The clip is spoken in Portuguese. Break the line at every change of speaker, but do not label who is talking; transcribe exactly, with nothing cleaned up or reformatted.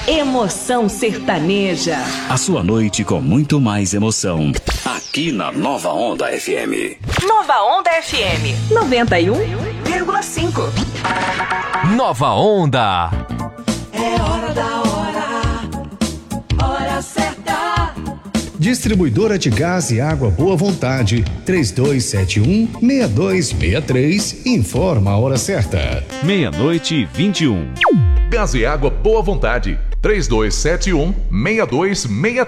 Emoção Sertaneja.
A sua noite com muito mais emoção. Aqui na Nova Onda F M.
Nova Onda F M noventa e um vírgula cinco.
Nova Onda.
É hora da hora. Hora certa.
Distribuidora de gás e água Boa Vontade, três dois sete um, seis dois seis três, informa a hora certa.
Meia-noite e vinte e um.
Gás e água Boa Vontade, três dois sete um, seis dois seis